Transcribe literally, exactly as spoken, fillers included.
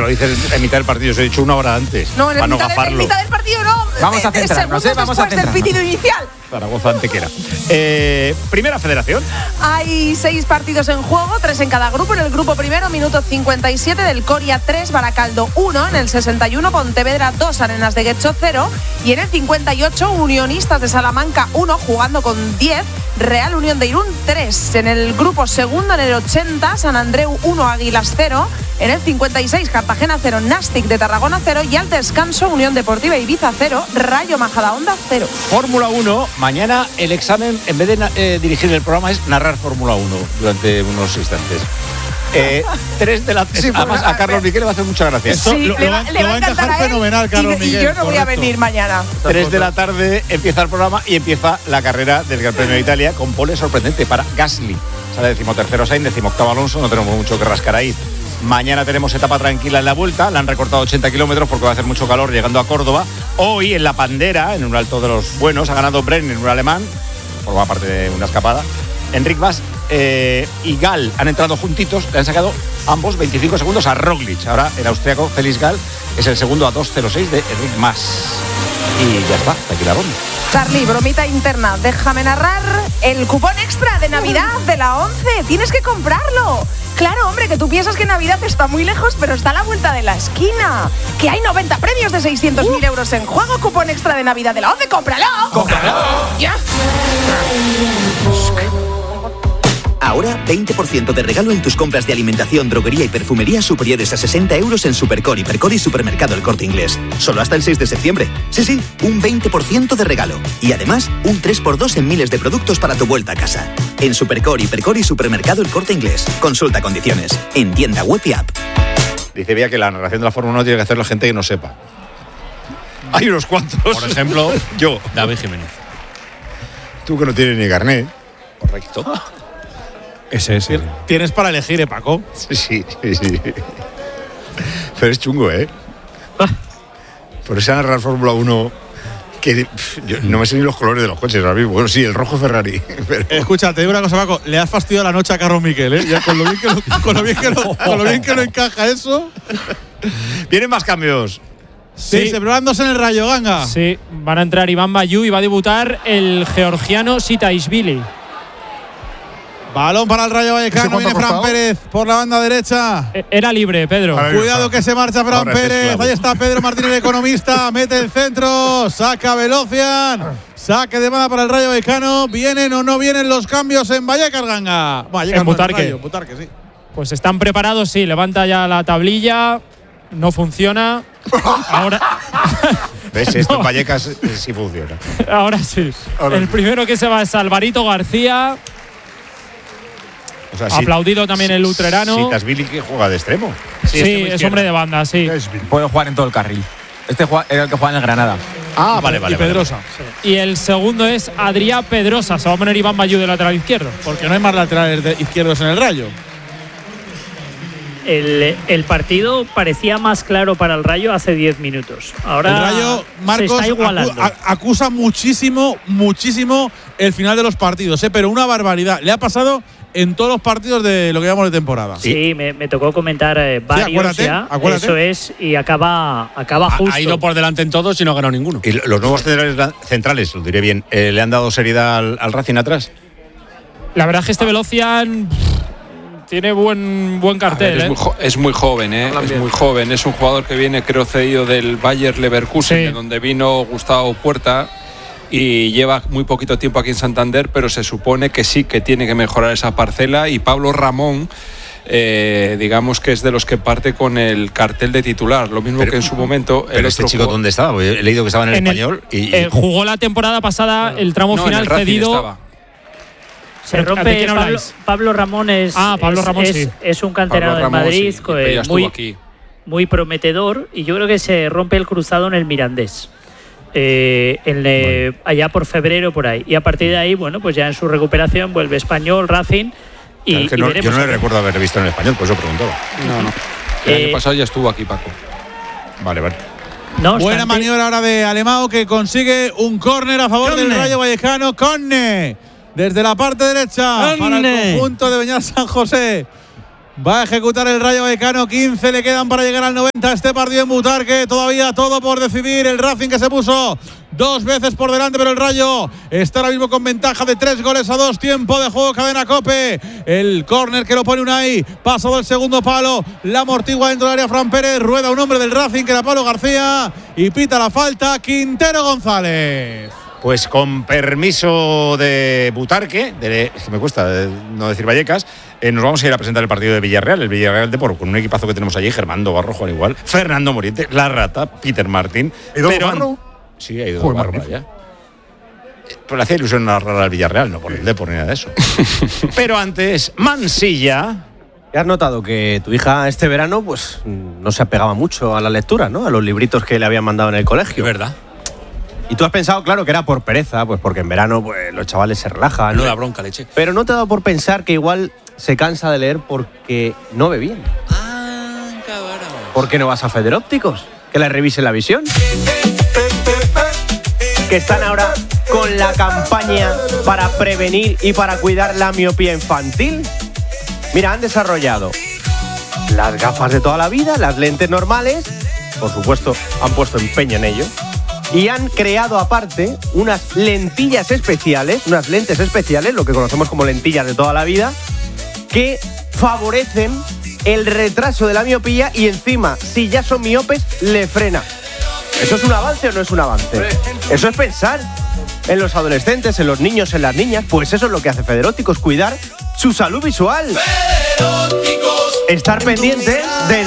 lo dices en mitad del partido, os he dicho una hora antes. No, en, para no mitad, de, en mitad del partido no. Vamos a de, de centrarnos, ¿eh? Vamos a después del pitido inicial. Zaragoza Antequera. Eh, primera federación. Hay seis partidos en juego, tres en cada grupo. En el grupo primero, minuto cincuenta y siete, del Coria tres, Baracaldo uno. En el sesenta y uno, Pontevedra dos, Arenas de Guecho cero. Y en el cincuenta y ocho, Unionistas de Salamanca uno, jugando con diez. Real Unión de Irún tres. En el grupo segundo, en el ochenta, San Andreu uno, Águilas cero. En el cincuenta y seis, Cartagena cero, Nastic de Tarragona cero. Y al descanso, Unión Deportiva Ibiza cero, Rayo Majadahonda cero. Fórmula uno. Mañana el examen, en vez de eh, dirigir el programa, es narrar Fórmula uno durante unos instantes. Eh, tres de la sí, además a Carlos Miguel le va a hacer muchas gracias. Sí, lo, le va, lo va, le va a encajar a fenomenal, Carlos Miguel. Y yo no voy a venir mañana. Tres de la tarde empieza el programa y empieza la carrera del Gran Premio de Italia con pole sorprendente para Gasly. Sale decimotercero Sainz, decimoctavo Alonso, no tenemos mucho que rascar ahí. Mañana tenemos etapa tranquila en la vuelta, le han recortado ochenta kilómetros porque va a hacer mucho calor llegando a Córdoba. Hoy en la Pandera, en un alto de los buenos, ha ganado Brennan, un alemán, forma parte de una escapada. Enric Mas eh, y Gal han entrado juntitos, le han sacado ambos veinticinco segundos a Roglic. Ahora el austriaco Felix Gal es el segundo a dos cero seis de Enric Mas. Y ya está, hasta aquí la ronda. Charlie, bromita interna, déjame narrar el cupón extra de Navidad de la once. Tienes que comprarlo. Claro, hombre, que tú piensas que Navidad está muy lejos, pero está a la vuelta de la esquina. Que hay noventa premios de seiscientos mil euros en juego. Cupón extra de Navidad de la once. ¡Cómpralo! ¡Cómpralo! ¡Ya! Ahora, veinte por ciento de regalo en tus compras de alimentación, droguería y perfumería superiores a sesenta euros en Supercor, Hipercor y Supermercado El Corte Inglés. Solo hasta el seis de septiembre. Sí, sí, un veinte por ciento de regalo. Y además, un tres por dos en miles de productos para tu vuelta a casa. En Supercor, Hipercor y Supermercado El Corte Inglés. Consulta condiciones. En tienda web y app. Dice Bea que la narración de la Fórmula uno tiene que hacer la gente que no sepa. Hay unos cuantos. Por ejemplo, yo. David Jiménez. Tú que no tienes ni carnet. Correcto. Ese es. Tienes para elegir, ¿eh, Paco? Sí, sí, sí. Pero es chungo, ¿eh? Por esa narrar Fórmula uno que pff, yo no me sé ni los colores de los coches ahora mismo. Bueno, sí, el rojo Ferrari. Pero... Escucha, te digo una cosa, Paco. Le has fastidiado la noche a Carlos Miquel, ¿eh? Ya con lo bien que lo, con lo, bien que lo, con lo, bien que lo encaja eso. ¿Vienen más cambios? Sí, sí, celebrándose en el Rayo, Ganga. Sí, van a entrar Iván Bayú y va a debutar el georgiano Sitaishvili. Balón para el Rayo Vallecano, viene Fran Pérez por la banda derecha. Era libre, Pedro. Cuidado que se marcha Fran Pérez. Ahí está Pedro Martínez, el economista. Mete el centro, saca Velocian. Saque de banda para el Rayo Vallecano. ¿Vienen o no vienen los cambios en Vallecas, Ganga? Vallecas, en Butarque. Rayo, Butarque, sí. Pues están preparados, sí. Levanta ya la tablilla. No funciona. Ahora. ¿Ves? Esto no. En Vallecas sí funciona. Ahora sí. Ahora el sí. Primero que se va es Alvarito García. O sea, aplaudido si, también el utrerano. Sitaishvili que juega de extremo. Sí, sí es hombre de banda, sí. Puede jugar en todo el carril. Este era el que juega en el Granada. Ah, vale, vale. Y Pedrosa. Vale, vale. Sí. Y el segundo es Adrià Pedrosa. Se va a poner Iván Bayú de lateral izquierdo. Porque no hay más laterales de izquierdos en el Rayo. El, el partido parecía más claro para el Rayo hace diez minutos. Ahora el Rayo, Marcos, se está igualando. Acu acusa muchísimo, muchísimo el final de los partidos, ¿eh? Pero una barbaridad. Le ha pasado en todos los partidos de lo que llamamos de temporada. Sí, sí me, me tocó comentar eh, varios sí, acuérdate, ya. Acuérdate. Eso es, y acaba, acaba justo. Ha ido por delante en todos y no ha ganado ninguno. Y los nuevos centrales, centrales lo diré bien, eh, ¿le han dado seriedad al, al Racing atrás? La verdad es que este Velocian tiene buen buen cartel. Ver, es, ¿eh? muy jo- es muy joven, ¿eh? es bien. muy joven. Es un jugador que viene, creo, cedido del Bayer Leverkusen, sí. de donde vino Gustavo Puerta. Y lleva muy poquito tiempo aquí en Santander, pero se supone que sí que tiene que mejorar esa parcela. Y Pablo Ramón, eh, digamos que es de los que parte con el cartel de titular. Lo mismo pero, que en su momento. Pero el este chico, ¿dónde estaba? He leído que estaba en el en español. El, y, eh, jugó la temporada pasada, claro. el tramo no, final en el cedido. Estaba. Se rompe Pablo, Pablo Ramón es, ah, Pablo es, Ramón, es, sí. es un canterano de Madrid, sí, muy, aquí. muy prometedor, y yo creo que se rompe el cruzado en el Mirandés. Eh, en le, bueno. allá por febrero por ahí, y a partir de ahí, bueno, pues ya en su recuperación vuelve Español, Racing y, claro, que y no, veremos. Yo no le recuerdo haber visto en el español, por eso preguntaba. No, no. El eh, año pasado ya estuvo aquí, Paco. Vale, vale. No Buena obstante, maniobra ahora de Alemão, que consigue un córner a favor Conne. del Rayo Vallecano. Conne desde la parte derecha Conne. para el conjunto de Beñat San José. Va a ejecutar el Rayo Vallecano. quince le quedan para llegar al noventa. Este partido en Butarque. Todavía todo por decidir. El Racing que se puso dos veces por delante, pero el Rayo está ahora mismo con ventaja de tres goles a dos. Tiempo de juego, cadena COPE. El córner que lo pone Unai. Paso del segundo palo. La amortigua dentro del área Fran Pérez. Rueda un hombre del Racing que era Pablo García. Y pita la falta Quintero González. Pues con permiso de Butarque, de, es que me cuesta no decir Vallecas, eh, nos vamos a ir a presentar el partido de Villarreal, el Villarreal Depor, con un equipazo que tenemos allí, Germando Barro, Juan Igual, Fernando Moriente, La Rata, Peter Martín. ¿Edo pero Barro? Sí, ha ido Joder, Barro allá. Pero le hacía ilusión narrar al Villarreal, no por el Depor ni nada de eso. Pero antes, Mansilla. ¿Has notado que tu hija este verano pues no se apegaba mucho a la lectura, ¿no? A los libritos que le habían mandado en el colegio. Es verdad. Y tú has pensado, claro, que era por pereza, pues porque en verano pues, los chavales se relajan. No da bronca, leche. Pero no te ha dado por pensar que igual se cansa de leer porque no ve bien. Ah, cabrón. ¿Por qué no vas a Federópticos? Que le revise la visión. Que están ahora con la campaña para prevenir y para cuidar la miopía infantil. Mira, han desarrollado las gafas de toda la vida, las lentes normales. Por supuesto, han puesto empeño en ello. Y han creado aparte unas lentillas especiales, unas lentes especiales, lo que conocemos como lentillas de toda la vida, que favorecen el retraso de la miopía y encima, si ya son miopes, le frena. ¿Eso es un avance o no es un avance? Eso es pensar en los adolescentes, en los niños, en las niñas. Pues eso es lo que hace Federópticos, cuidar su salud visual. Estar pendiente de